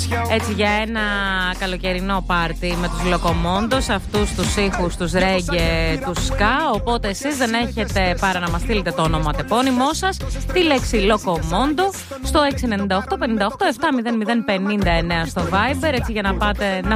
Έτσι για ένα καλοκαιρινό πάρτι με τους Λοκομόντος, αυτούς τους ήχους, τους ρέγγε, τους ska. Οπότε εσείς δεν έχετε παρά να μας στείλετε το όνομα τεπώνυμό σας, τη λέξη Λοκομόντο στο 698 58 700 59 στο Viber, έτσι για να πάτε να